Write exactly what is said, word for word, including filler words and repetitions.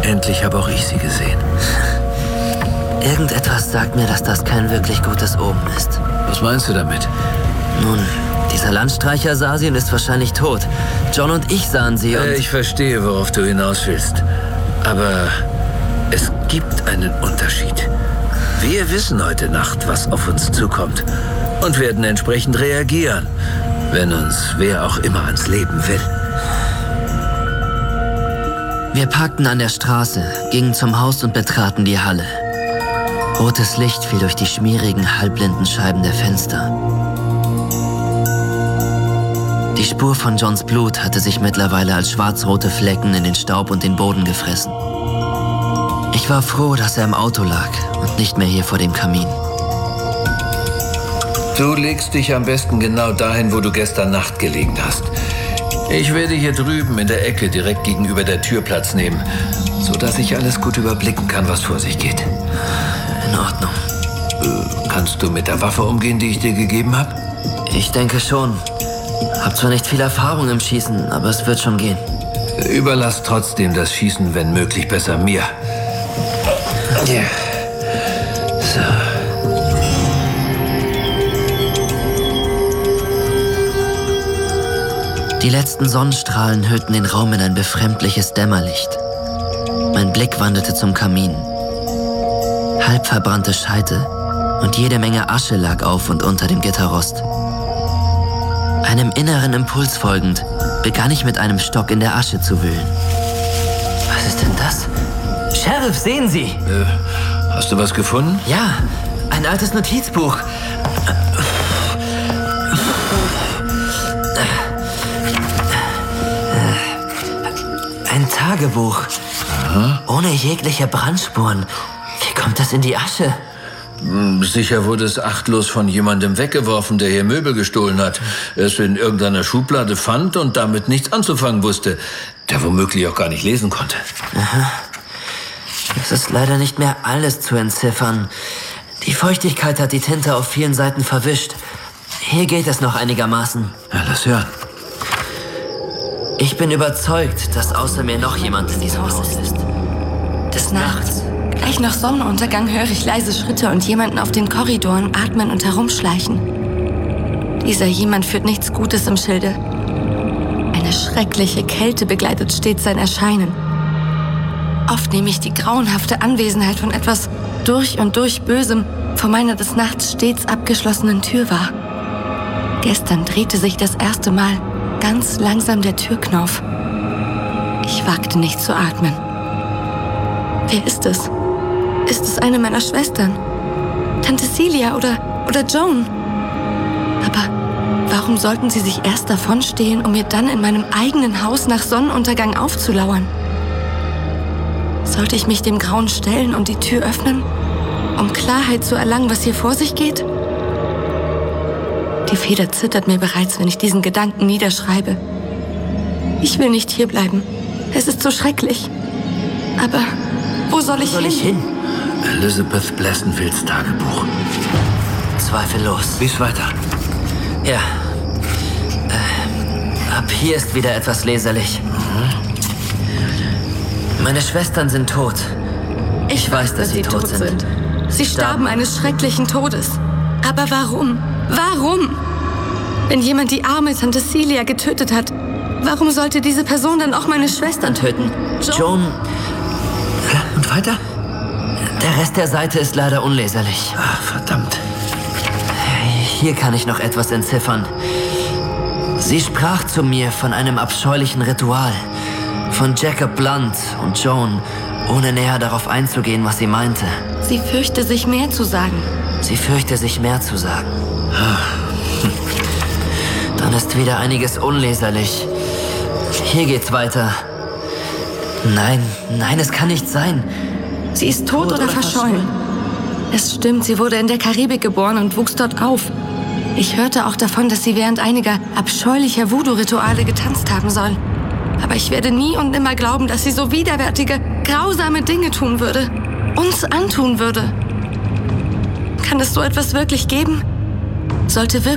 Endlich habe auch ich sie gesehen. Irgendetwas sagt mir, dass das kein wirklich gutes Omen ist. Was meinst du damit? Nun, dieser Landstreicher sah sie und ist wahrscheinlich tot. John und ich sahen sie und... Äh, ich verstehe, worauf du hinaus willst. Aber es gibt einen Unterschied. Wir wissen heute Nacht, was auf uns zukommt. Und werden entsprechend reagieren, wenn uns wer auch immer ans Leben will. Wir parkten an der Straße, gingen zum Haus und betraten die Halle. Rotes Licht fiel durch die schmierigen, halbblinden Scheiben der Fenster. Die Spur von Johns Blut hatte sich mittlerweile als schwarz-rote Flecken in den Staub und den Boden gefressen. Ich war froh, dass er im Auto lag und nicht mehr hier vor dem Kamin. Du legst dich am besten genau dahin, wo du gestern Nacht gelegen hast. Ich werde hier drüben in der Ecke direkt gegenüber der Tür Platz nehmen, sodass ich alles gut überblicken kann, was vor sich geht. In Ordnung. Äh, kannst du mit der Waffe umgehen, die ich dir gegeben habe? Ich denke schon. Hab zwar nicht viel Erfahrung im Schießen, aber es wird schon gehen. Überlass trotzdem das Schießen, wenn möglich, besser mir. Ja. So. Die letzten Sonnenstrahlen hüllten den Raum in ein befremdliches Dämmerlicht. Mein Blick wanderte zum Kamin. Halb verbrannte Scheite und jede Menge Asche lag auf und unter dem Gitterrost. Einem inneren Impuls folgend, begann ich mit einem Stock in der Asche zu wühlen. Was ist denn das? Sheriff, sehen Sie! Äh, hast du was gefunden? Ja, ein altes Notizbuch. Ein Tagebuch. Aha. Ohne jegliche Brandspuren. Wie kommt das in die Asche? Sicher wurde es achtlos von jemandem weggeworfen, der hier Möbel gestohlen hat, es in irgendeiner Schublade fand und damit nichts anzufangen wusste, der womöglich auch gar nicht lesen konnte. Aha. Es ist leider nicht mehr alles zu entziffern. Die Feuchtigkeit hat die Tinte auf vielen Seiten verwischt. Hier geht es noch einigermaßen. Ja, lass hören. Ich bin überzeugt, dass außer mir noch jemand in diesem Haus ist. Des Nachts. Gleich nach Sonnenuntergang höre ich leise Schritte und jemanden auf den Korridoren atmen und herumschleichen. Dieser jemand führt nichts Gutes im Schilde. Eine schreckliche Kälte begleitet stets sein Erscheinen. Oft nehme ich die grauenhafte Anwesenheit von etwas durch und durch Bösem vor meiner des Nachts stets abgeschlossenen Tür wahr. Gestern drehte sich das erste Mal ganz langsam der Türknauf. Ich wagte nicht zu atmen. Wer ist es? Ist es eine meiner Schwestern? Tante Celia oder, oder Joan? Aber warum sollten sie sich erst davonstehlen, um mir dann in meinem eigenen Haus nach Sonnenuntergang aufzulauern? Sollte ich mich dem Grauen stellen und die Tür öffnen, um Klarheit zu erlangen, was hier vor sich geht? Die Feder zittert mir bereits, wenn ich diesen Gedanken niederschreibe. Ich will nicht hierbleiben. Es ist so schrecklich. Aber wo soll ich Wo soll hin? ich hin? Elizabeth Blessenfields Tagebuch. Zweifellos. Lies weiter. Ja. Äh, ab hier ist wieder etwas leserlich. Mhm. Meine Schwestern sind tot. Ich weiß, dass sie tot sind. Sie starben eines schrecklichen Todes. Aber warum? Warum? Wenn jemand die arme Tante Celia getötet hat, warum sollte diese Person dann auch meine Schwestern töten? Joan... Und weiter? Der Rest der Seite ist leider unleserlich. Ach, verdammt. Hier kann ich noch etwas entziffern. Sie sprach zu mir von einem abscheulichen Ritual. Von Jacob Blunt und Joan, ohne näher darauf einzugehen, was sie meinte. Sie fürchte sich mehr zu sagen. Sie fürchte sich mehr zu sagen. Dann ist wieder einiges unleserlich. Hier geht's weiter. Nein, nein, es kann nicht sein. Sie ist tot, tot oder, oder verschollen. Es stimmt, sie wurde in der Karibik geboren und wuchs dort auf. Ich hörte auch davon, dass sie während einiger abscheulicher Voodoo-Rituale getanzt haben soll. Aber ich werde nie und nimmer glauben, dass sie so widerwärtige, grausame Dinge tun würde. Uns antun würde. Kann es so etwas wirklich geben? Sollte wirklich